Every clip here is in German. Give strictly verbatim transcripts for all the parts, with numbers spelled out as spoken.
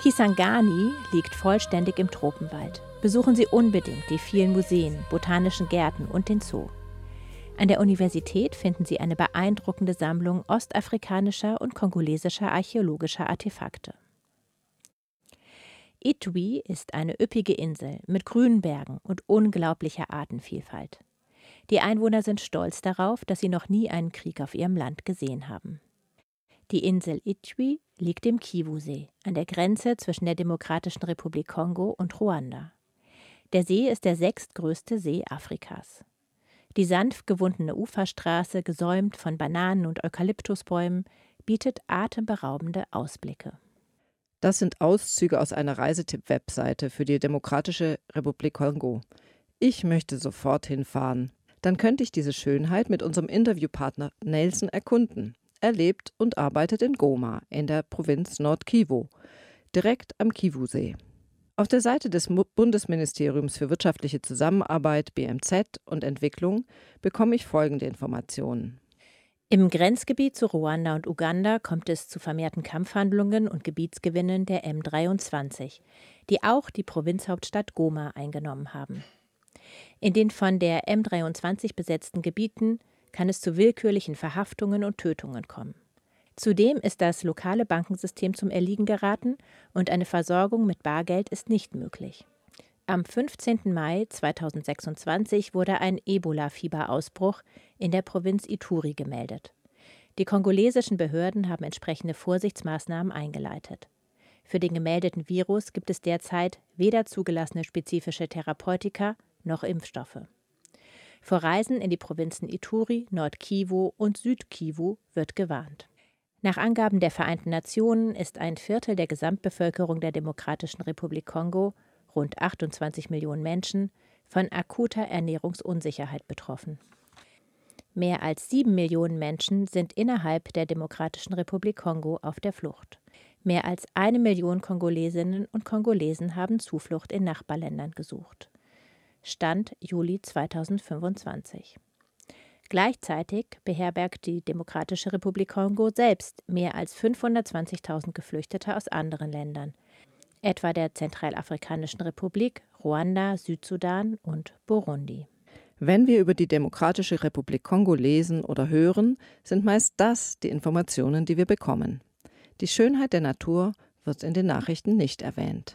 Kisangani liegt vollständig im Tropenwald. Besuchen Sie unbedingt die vielen Museen, botanischen Gärten und den Zoo. An der Universität finden Sie eine beeindruckende Sammlung ostafrikanischer und kongolesischer archäologischer Artefakte. Ituri ist eine üppige Insel mit grünen Bergen und unglaublicher Artenvielfalt. Die Einwohner sind stolz darauf, dass sie noch nie einen Krieg auf ihrem Land gesehen haben. Die Insel Ituri liegt im Kivu-See, an der Grenze zwischen der Demokratischen Republik Kongo und Ruanda. Der See ist der sechstgrößte See Afrikas. Die sanft gewundene Uferstraße, gesäumt von Bananen- und Eukalyptusbäumen, bietet atemberaubende Ausblicke. Das sind Auszüge aus einer Reisetipp-Webseite für die Demokratische Republik Kongo. Ich möchte sofort hinfahren. Dann könnte ich diese Schönheit mit unserem Interviewpartner Nelson erkunden. Er lebt und arbeitet in Goma, in der Provinz Nord-Kivu, direkt am Kivu-See. Auf der Seite des Bundesministeriums für wirtschaftliche Zusammenarbeit, B M Z und Entwicklung bekomme ich folgende Informationen. Im Grenzgebiet zu Ruanda und Uganda kommt es zu vermehrten Kampfhandlungen und Gebietsgewinnen der M dreiundzwanzig, die auch die Provinzhauptstadt Goma eingenommen haben. In den von der M dreiundzwanzig besetzten Gebieten kann es zu willkürlichen Verhaftungen und Tötungen kommen. Zudem ist das lokale Bankensystem zum Erliegen geraten und eine Versorgung mit Bargeld ist nicht möglich. Am fünfzehnten Mai zweitausendsechsundzwanzig wurde ein Ebola-Fieberausbruch in der Provinz Ituri gemeldet. Die kongolesischen Behörden haben entsprechende Vorsichtsmaßnahmen eingeleitet. Für den gemeldeten Virus gibt es derzeit weder zugelassene spezifische Therapeutika noch Impfstoffe. Vor Reisen in die Provinzen Ituri, Nord-Kivu und Süd-Kivu wird gewarnt. Nach Angaben der Vereinten Nationen ist ein Viertel der Gesamtbevölkerung der Demokratischen Republik Kongo, rund achtundzwanzig Millionen Menschen, von akuter Ernährungsunsicherheit betroffen. Mehr als sieben Millionen Menschen sind innerhalb der Demokratischen Republik Kongo auf der Flucht. Mehr als eine Million Kongolesinnen und Kongolesen haben Zuflucht in Nachbarländern gesucht. Stand Juli zweitausendfünfundzwanzig. Gleichzeitig beherbergt die Demokratische Republik Kongo selbst mehr als fünfhundertzwanzigtausend Geflüchtete aus anderen Ländern, etwa der Zentralafrikanischen Republik, Ruanda, Südsudan und Burundi. Wenn wir über die Demokratische Republik Kongo lesen oder hören, sind meist das die Informationen, die wir bekommen. Die Schönheit der Natur wird in den Nachrichten nicht erwähnt.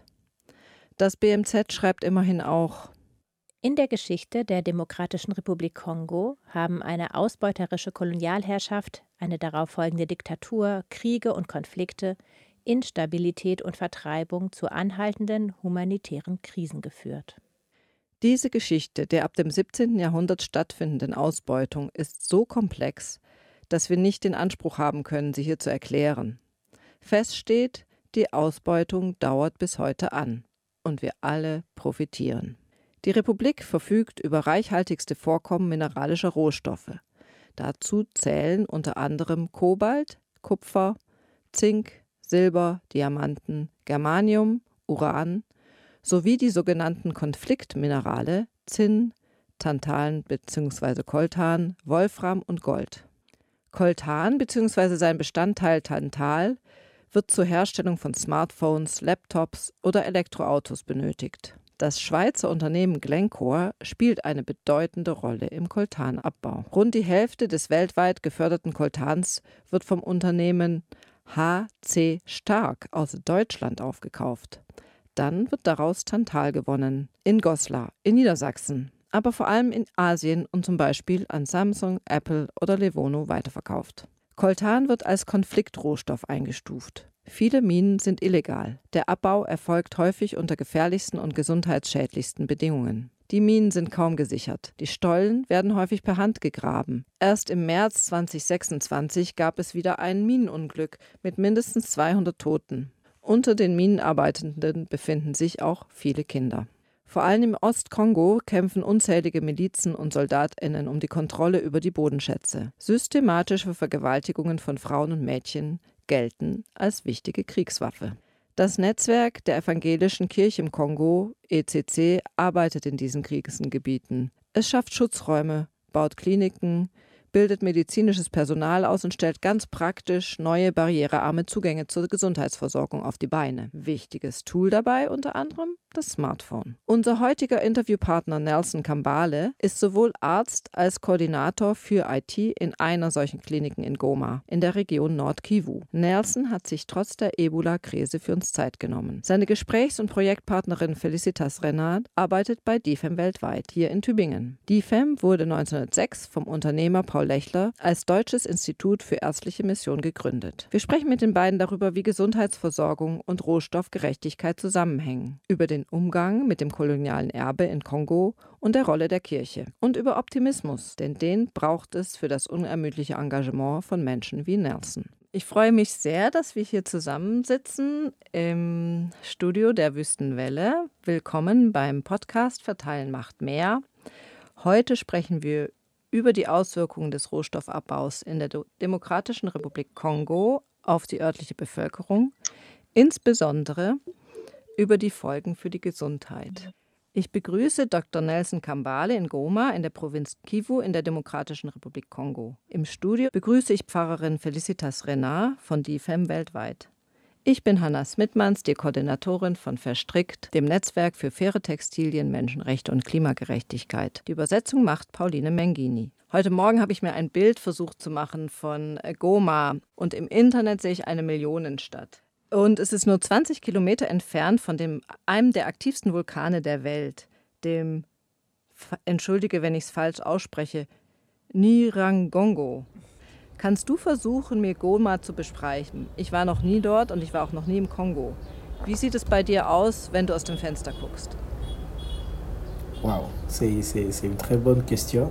Das B M Z schreibt immerhin auch: In der Geschichte der Demokratischen Republik Kongo haben eine ausbeuterische Kolonialherrschaft, eine darauffolgende Diktatur, Kriege und Konflikte, Instabilität und Vertreibung zu anhaltenden humanitären Krisen geführt. Diese Geschichte der ab dem siebzehnten Jahrhundert stattfindenden Ausbeutung ist so komplex, dass wir nicht den Anspruch haben können, sie hier zu erklären. Fest steht, die Ausbeutung dauert bis heute an und wir alle profitieren. Die Republik verfügt über reichhaltigste Vorkommen mineralischer Rohstoffe. Dazu zählen unter anderem Kobalt, Kupfer, Zink, Silber, Diamanten, Germanium, Uran sowie die sogenannten Konfliktminerale Zinn, Tantal bzw. Coltan, Wolfram und Gold. Coltan bzw. sein Bestandteil Tantal wird zur Herstellung von Smartphones, Laptops oder Elektroautos benötigt. Das Schweizer Unternehmen Glencore spielt eine bedeutende Rolle im Coltanabbau. Rund die Hälfte des weltweit geförderten Coltans wird vom Unternehmen H C Stark aus Deutschland aufgekauft. Dann wird daraus Tantal gewonnen, in Goslar, in Niedersachsen, aber vor allem in Asien und zum Beispiel an Samsung, Apple oder Levono weiterverkauft. Coltan wird als Konfliktrohstoff eingestuft. Viele Minen sind illegal. Der Abbau erfolgt häufig unter gefährlichsten und gesundheitsschädlichsten Bedingungen. Die Minen sind kaum gesichert. Die Stollen werden häufig per Hand gegraben. Erst im März zweitausendsechsundzwanzig gab es wieder ein Minenunglück mit mindestens zweihundert Toten. Unter den Minenarbeitenden befinden sich auch viele Kinder. Vor allem im Ostkongo kämpfen unzählige Milizen und SoldatInnen um die Kontrolle über die Bodenschätze. Systematische Vergewaltigungen von Frauen und Mädchen gelten als wichtige Kriegswaffe. Das Netzwerk der Evangelischen Kirche im Kongo, E C C, arbeitet in diesen Krisengebieten. Es schafft Schutzräume, baut Kliniken, bildet medizinisches Personal aus und stellt ganz praktisch neue barrierearme Zugänge zur Gesundheitsversorgung auf die Beine. Wichtiges Tool dabei unter anderem das Smartphone. Unser heutiger Interviewpartner Nelson Kambale ist sowohl Arzt als Koordinator für I T in einer solchen Kliniken in Goma, in der Region Nord-Kivu. Nelson hat sich trotz der Ebola-Krise für uns Zeit genommen. Seine Gesprächs- und Projektpartnerin Felicitas Renard arbeitet bei D I F E M weltweit, hier in Tübingen. D I F E M wurde neunzehnhundertsechs vom Unternehmer Paul Lechler als Deutsches Institut für ärztliche Mission gegründet. Wir sprechen mit den beiden darüber, wie Gesundheitsversorgung und Rohstoffgerechtigkeit zusammenhängen, über den Umgang mit dem kolonialen Erbe in Kongo und der Rolle der Kirche und über Optimismus, denn den braucht es für das unermüdliche Engagement von Menschen wie Nelson. Ich freue mich sehr, dass wir hier zusammensitzen im Studio der Wüstenwelle. Willkommen beim Podcast Verteilen macht mehr. Heute sprechen wir über die Auswirkungen des Rohstoffabbaus in der Demokratischen Republik Kongo auf die örtliche Bevölkerung, insbesondere über die Folgen für die Gesundheit. Ich begrüße Doktor Nelson Kambale in Goma in der Provinz Kivu in der Demokratischen Republik Kongo. Im Studio begrüße ich Pfarrerin Felicitas Renard von D I F E M weltweit. Ich bin Hanna Smittmanns, die Koordinatorin von Verstrickt, dem Netzwerk für faire Textilien, Menschenrechte und Klimagerechtigkeit. Die Übersetzung macht Pauline Mengini. Heute Morgen habe ich mir ein Bild versucht zu machen von Goma und im Internet sehe ich eine Millionenstadt. Und es ist nur zwanzig Kilometer entfernt von dem, einem der aktivsten Vulkane der Welt, dem, entschuldige, wenn ich es falsch ausspreche, Nyiragongo. Kannst du versuchen, mir Goma zu beschreiben? Ich war noch nie dort und ich war auch noch nie im Kongo. Wie sieht es bei dir aus, wenn du aus dem Fenster guckst? Wow, c'est, c'est, c'est une très bonne question.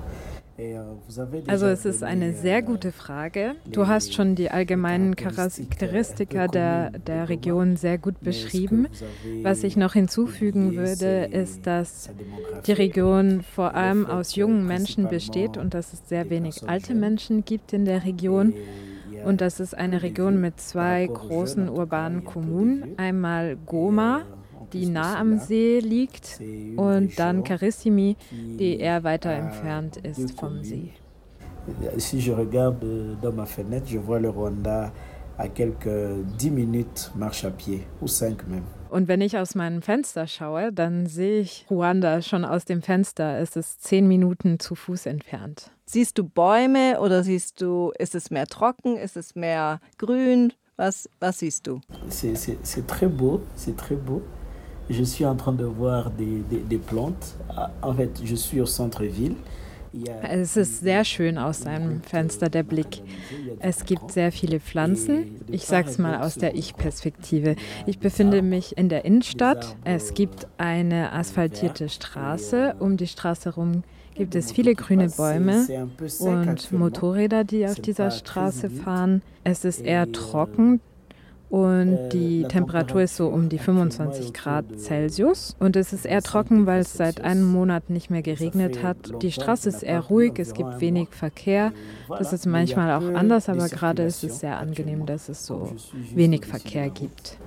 Also es ist eine sehr gute Frage. Du hast schon die allgemeinen Charakteristika der, der Region sehr gut beschrieben. Was ich noch hinzufügen würde, ist, dass die Region vor allem aus jungen Menschen besteht und dass es sehr wenig alte Menschen gibt in der Region. Und das ist eine Region mit zwei großen urbanen Kommunen. Einmal Goma, die nah am See liegt, und dann Karissimi, die eher weiter entfernt ist vom See. Si je regarde dans ma fenêtre, je vois le Rwanda à quelques dix minutes marche à pied, ou cinq même. Und wenn ich aus meinem Fenster schaue, dann sehe ich Ruanda schon aus dem Fenster. Es ist zehn Minuten zu Fuß entfernt. Siehst du Bäume oder siehst du, ist es mehr trocken, ist es mehr grün? Was, was siehst du? C'est, c'est, c'est très beau, c'est très beau. Je suis en train de voir des, des, des plantes. En fait, je suis au centre-ville. Es ist sehr schön aus seinem Fenster, der Blick. Es gibt sehr viele Pflanzen. Ich sage es mal aus der Ich-Perspektive. Ich befinde mich in der Innenstadt. Es gibt eine asphaltierte Straße. Um die Straße herum gibt es viele grüne Bäume und Motorräder, die auf dieser Straße fahren. Es ist eher trocken. Und die Temperatur ist so um die fünfundzwanzig Grad Celsius. Und es ist eher trocken, weil es seit einem Monat nicht mehr geregnet hat. Die Straße ist eher ruhig, es gibt wenig Verkehr. Das ist manchmal auch anders, aber gerade ist es sehr angenehm, dass es so wenig Verkehr gibt.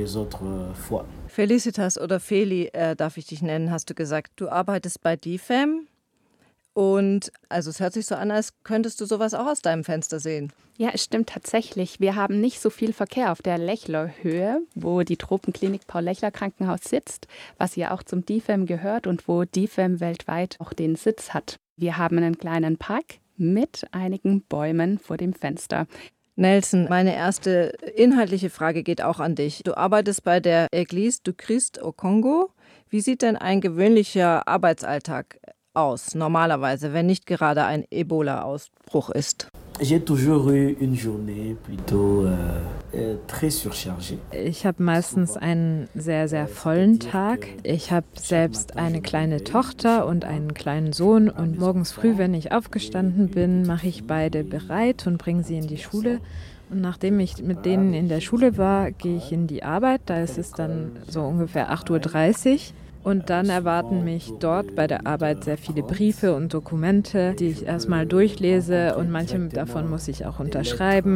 Felicitas oder Feli, äh, darf ich dich nennen, hast du gesagt. Du arbeitest bei D I F E M. Und also es hört sich so an, als könntest du sowas auch aus deinem Fenster sehen. Ja, es stimmt tatsächlich. Wir haben nicht so viel Verkehr auf der Lechlerhöhe, wo die Tropenklinik Paul-Lechler-Krankenhaus sitzt, was ja auch zum D I F E M gehört und wo D I F E M weltweit auch den Sitz hat. Wir haben einen kleinen Park mit einigen Bäumen vor dem Fenster. Nelson, meine erste inhaltliche Frage geht auch an dich. Du arbeitest bei der Église du Christ au Congo. Wie sieht denn ein gewöhnlicher Arbeitsalltag aus, normalerweise, wenn nicht gerade ein Ebola-Ausbruch ist? J'ai toujours eu une journée plutôt euh, très surchargée. Ich habe meistens einen sehr, sehr vollen Tag. Ich habe selbst eine kleine Tochter und einen kleinen Sohn und morgens früh, wenn ich aufgestanden bin, mache ich beide bereit und bringe sie in die Schule. Und nachdem ich mit denen in der Schule war, gehe ich in die Arbeit. Da ist es dann so ungefähr acht Uhr dreißig. Und dann erwarten mich dort bei der Arbeit sehr viele Briefe und Dokumente, die ich erstmal durchlese, und manche davon muss ich auch unterschreiben.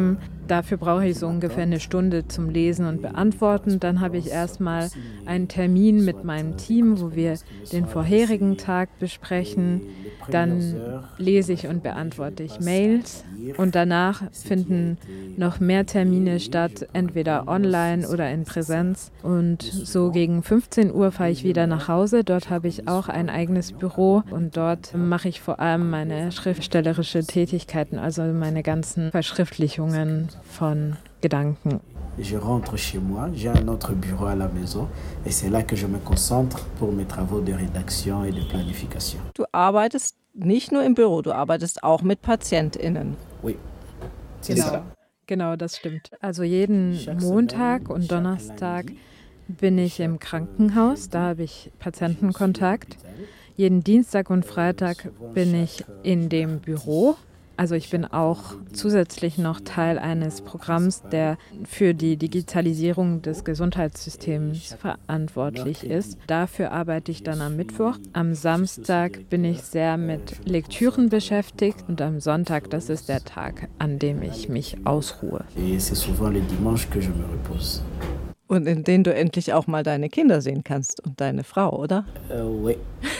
dafür brauche ich so ungefähr eine Stunde zum Lesen und Beantworten. Dann habe ich erstmal einen Termin mit meinem Team, wo wir den vorherigen Tag besprechen. Dann lese ich und beantworte ich Mails. Und danach finden noch mehr Termine statt, entweder online oder in Präsenz. Und so gegen fünfzehn Uhr fahre ich wieder nach Hause. Dort habe ich auch ein eigenes Büro und dort mache ich vor allem meine schriftstellerische Tätigkeiten, also meine ganzen Verschriftlichungen von Gedanken. Je rentre chez moi, j'ai un autre bureau à la maison et c'est là que je me concentre pour mes travaux de rédaction et de planification. Du arbeitest nicht nur im Büro, du arbeitest auch mit PatientInnen. Oui. Genau, genau, das stimmt. Also jeden Montag und Donnerstag bin ich im Krankenhaus, da habe ich Patientenkontakt. Jeden Dienstag und Freitag bin ich in dem Büro. Also ich bin auch zusätzlich noch Teil eines Programms, der für die Digitalisierung des Gesundheitssystems verantwortlich ist. Dafür arbeite ich dann am Mittwoch. Am Samstag bin ich sehr mit Lektüren beschäftigt und am Sonntag, das ist der Tag, an dem ich mich ausruhe. Et c'est souvent le dimanche que je me repose. Und in denen du endlich auch mal deine Kinder sehen kannst und deine Frau, oder? Euh, oui.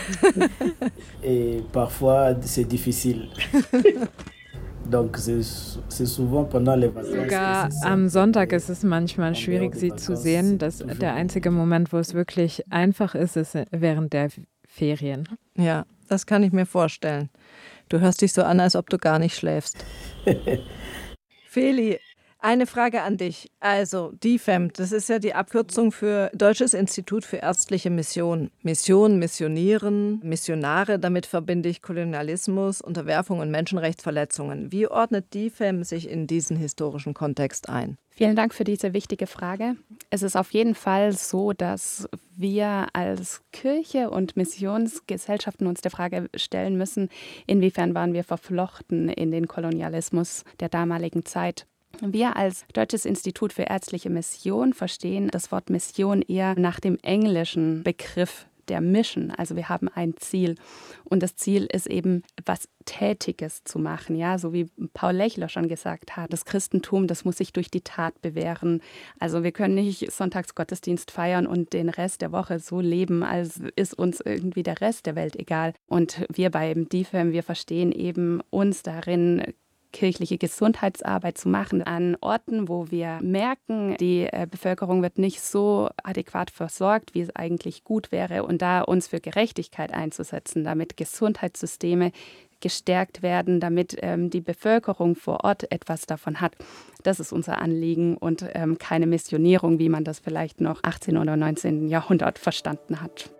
Et parfois, c'est difficile. Donc, c'est, c'est souvent pendant les vacances. Sogar am Sonntag ist es manchmal schwierig, sie zu sehen. Das, der einzige Moment, wo es wirklich einfach ist, ist während der Ferien. Ja, das kann ich mir vorstellen. Du hörst dich so an, als ob du gar nicht schläfst. Feli, eine Frage an dich. Also, D I F E M, das ist ja die Abkürzung für Deutsches Institut für ärztliche Mission. Mission, Missionieren, Missionare, damit verbinde ich Kolonialismus, Unterwerfung und Menschenrechtsverletzungen. Wie ordnet D I F E M sich in diesen historischen Kontext ein? Vielen Dank für diese wichtige Frage. Es ist auf jeden Fall so, dass wir als Kirche und Missionsgesellschaften uns der Frage stellen müssen, inwiefern waren wir verflochten in den Kolonialismus der damaligen Zeit. Wir als Deutsches Institut für ärztliche Mission verstehen das Wort Mission eher nach dem englischen Begriff der Mission. Also wir haben ein Ziel und das Ziel ist eben, was Tätiges zu machen. Ja, so wie Paul Lechler schon gesagt hat, das Christentum, das muss sich durch die Tat bewähren. Also wir können nicht Sonntagsgottesdienst feiern und den Rest der Woche so leben, als ist uns irgendwie der Rest der Welt egal. Und wir beim D I F E M, wir verstehen eben uns darin, kirchliche Gesundheitsarbeit zu machen an Orten, wo wir merken, die äh, Bevölkerung wird nicht so adäquat versorgt, wie es eigentlich gut wäre, und da uns für Gerechtigkeit einzusetzen, damit Gesundheitssysteme gestärkt werden, damit ähm, die Bevölkerung vor Ort etwas davon hat. Das ist unser Anliegen und ähm, keine Missionierung, wie man das vielleicht noch achtzehnten oder neunzehnten Jahrhundert verstanden hat.